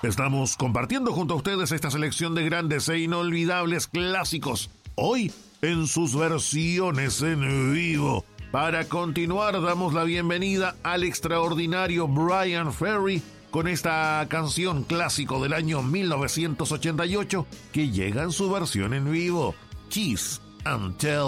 Estamos compartiendo junto a ustedes esta selección de grandes e inolvidables clásicos, hoy en sus versiones en vivo. Para continuar, damos la bienvenida al extraordinario Bryan Ferry con esta canción clásico del año 1988 que llega en su versión en vivo, Kiss and Tell.